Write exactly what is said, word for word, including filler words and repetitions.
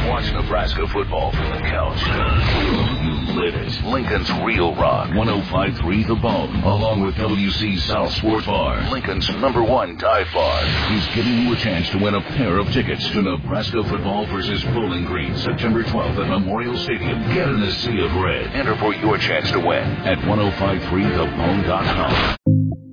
Watch Nebraska football from the couch. You live it. Lincoln's Real Rock. one oh five point three The Bone. Along with W C South Sports Bar. Lincoln's number one dive bar. He's giving you a chance to win a pair of tickets to Nebraska football versus Bowling Green, September twelfth at Memorial Stadium. Get in the sea of red. Enter for your chance to win at ten fifty-three the bone dot com.